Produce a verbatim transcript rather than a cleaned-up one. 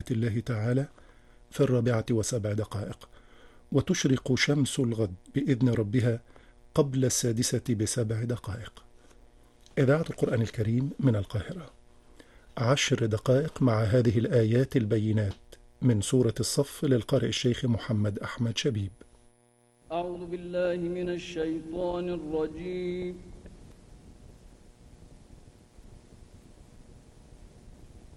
الله تعالى في الرابعة وسبع دقائق، وتشرق شمس الغد بإذن ربها قبل السادسة بسبع دقائق. إذاعة القرآن الكريم من القاهرة. عشر دقائق مع هذه الآيات البينات من سورة الصف للقارئ الشيخ محمد أحمد شبيب. أعوذ بالله من الشيطان الرجيم.